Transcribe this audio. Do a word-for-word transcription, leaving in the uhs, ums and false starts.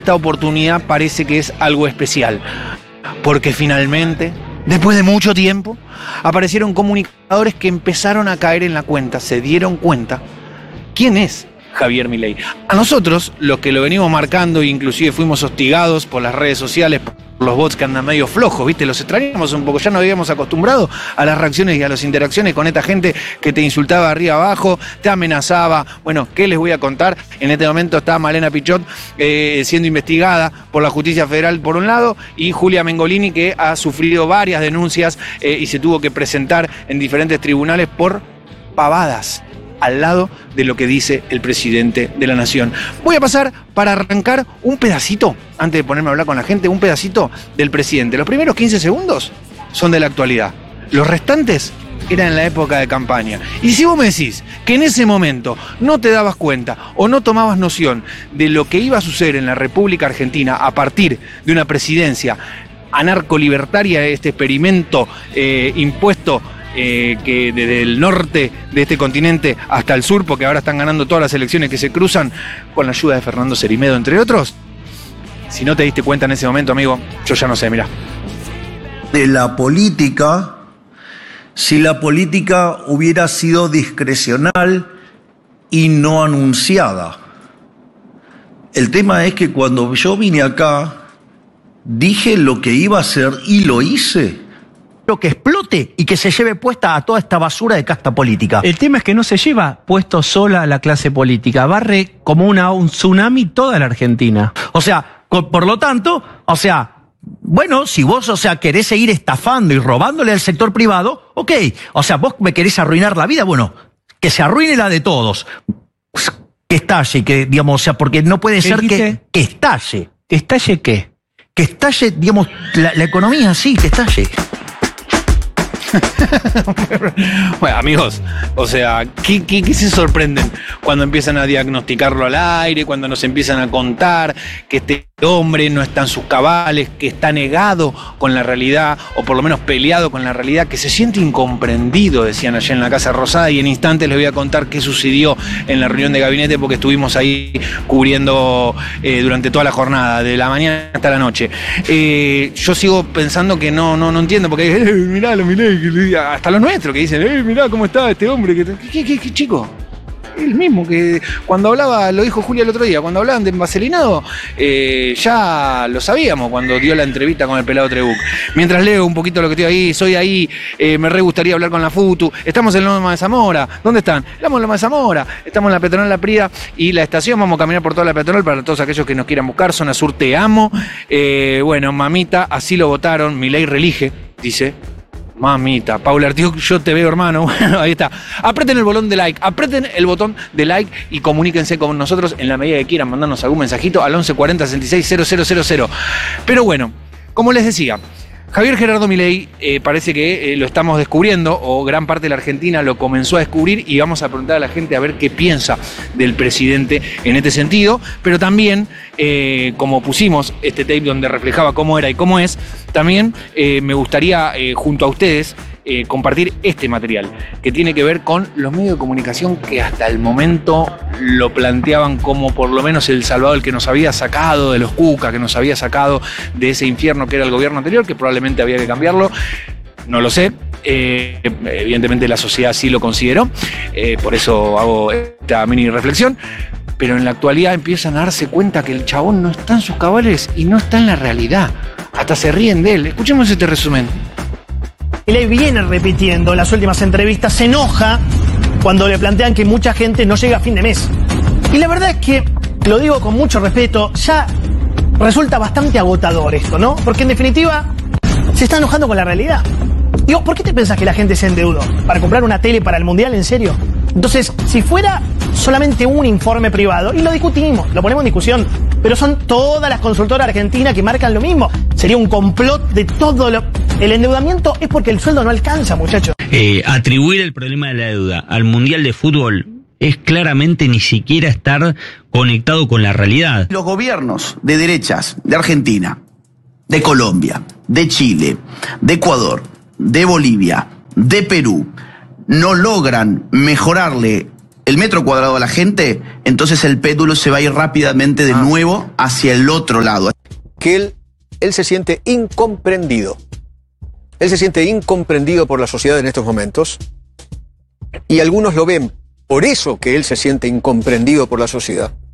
esta oportunidad parece que es algo especial, porque finalmente, después de mucho tiempo, aparecieron comunicadores que empezaron a caer en la cuenta, se dieron cuenta quién es Javier Milei. A nosotros, los que lo venimos marcando, inclusive fuimos hostigados por las redes sociales, por los bots que andan medio flojos, ¿viste? Los extrañamos un poco, ya nos habíamos acostumbrado a las reacciones y a las interacciones con esta gente que te insultaba arriba abajo, te amenazaba. Bueno, ¿qué les voy a contar? En este momento está Malena Pichot eh, siendo investigada por la Justicia Federal por un lado, y Julia Mengolini, que ha sufrido varias denuncias eh, y se tuvo que presentar en diferentes tribunales por pavadas al lado de lo que dice el presidente de la nación. Voy a pasar para arrancar un pedacito, antes de ponerme a hablar con la gente, un pedacito del presidente. Los primeros quince segundos son de la actualidad. Los restantes eran en la época de campaña. Y si vos me decís que en ese momento no te dabas cuenta o no tomabas noción de lo que iba a suceder en la República Argentina a partir de una presidencia anarcolibertaria, este experimento eh, impuesto Eh, que desde el norte de este continente hasta el sur, porque ahora están ganando todas las elecciones que se cruzan con la ayuda de Fernando Cerimedo, entre otros. Si no te diste cuenta en ese momento, amigo, yo ya no sé, mirá. De la política, si la política hubiera sido discrecional y no anunciada. El tema es que cuando yo vine acá, dije lo que iba a hacer y lo hice. Que explote y que se lleve puesta a toda esta basura de casta política. El tema es que no se lleva puesto sola a la clase política, barre como una, un tsunami toda la Argentina. O sea, por lo tanto, o sea, bueno, si vos, o sea, querés seguir estafando y robándole al sector privado, ok, o sea, vos me querés arruinar la vida, bueno, que se arruine la de todos, que estalle, que, digamos, o sea, porque no puede ser que, que estalle. ¿Que estalle qué? Que estalle, digamos, la, la economía, sí, que estalle. Bueno, amigos, o sea, ¿qué, qué, ¿qué se sorprenden cuando empiezan a diagnosticarlo al aire, cuando nos empiezan a contar que este hombre no está en sus cabales, que está negado con la realidad, o por lo menos peleado con la realidad, que se siente incomprendido, decían allá en la Casa Rosada? Y en instantes les voy a contar qué sucedió en la reunión de gabinete, porque estuvimos ahí cubriendo eh, durante toda la jornada, de la mañana hasta la noche. Eh, yo sigo pensando que no, no, no entiendo, porque eh, miralo, mirá, hasta lo nuestro, que dicen, eh, mirá cómo está este hombre, que, ¿qué, qué, qué chico? El mismo que cuando hablaba, lo dijo Julia el otro día, cuando hablaban de envaselinado, eh, ya lo sabíamos cuando dio la entrevista con el pelado Trebuch. Mientras leo un poquito lo que estoy ahí, soy ahí, eh, me re gustaría hablar con la FUTU. Estamos en Loma de Zamora. ¿Dónde están? Estamos en Loma de Zamora. Estamos en la Peatonal La Prida y la estación. Vamos a caminar por toda la peatonal para todos aquellos que nos quieran buscar. Zona Sur, te amo. Eh, bueno, mamita, así lo votaron. Milei relige, dice. Mamita, Paula Artiuk, yo te veo, hermano. Bueno, ahí está. Aprieten el botón de like, aprieten el botón de like y comuníquense con nosotros en la medida que quieran mandarnos algún mensajito al once cuarenta sesenta y seis cero cero cero cero. Pero bueno, como les decía, Javier Gerardo Milei eh, parece que eh, lo estamos descubriendo, o gran parte de la Argentina lo comenzó a descubrir, y vamos a preguntar a la gente a ver qué piensa del presidente en este sentido, pero también, eh, como pusimos este tape donde reflejaba cómo era y cómo es, también eh, me gustaría, eh, junto a ustedes, eh, compartir este material, que tiene que ver con los medios de comunicación que hasta el momento lo planteaban como por lo menos el salvador, que nos había sacado de los cucas, que nos había sacado de ese infierno que era el gobierno anterior, que probablemente había que cambiarlo. No lo sé, eh, evidentemente la sociedad sí lo consideró, eh, por eso hago esta mini reflexión, pero en la actualidad empiezan a darse cuenta que el chabón no está en sus cabales y no está en la realidad, hasta se ríen de él. Escuchemos este resumen. Milei viene repitiendo en las últimas entrevistas, se enoja cuando le plantean que mucha gente no llega a fin de mes. Y la verdad es que, lo digo con mucho respeto, ya resulta bastante agotador esto, ¿no? Porque en definitiva se está enojando con la realidad. Digo, ¿por qué te pensás que la gente se endeudó? ¿Para comprar una tele para el Mundial? ¿En serio? Entonces, si fuera solamente un informe privado, y lo discutimos, lo ponemos en discusión, pero son todas las consultoras argentinas que marcan lo mismo, sería un complot de todo lo... El endeudamiento es porque el sueldo no alcanza, muchachos. Eh, atribuir el problema de la deuda al Mundial de Fútbol es claramente ni siquiera estar conectado con la realidad. Los gobiernos de derechas de Argentina, de Colombia, de Chile, de Ecuador, de Bolivia, de Perú, no logran mejorarle el metro cuadrado a la gente, entonces el péndulo se va a ir rápidamente de Ah. nuevo hacia el otro lado. Que él, él se siente incomprendido. Él se siente incomprendido por la sociedad en estos momentos. Y algunos lo ven por eso que él se siente incomprendido por la sociedad.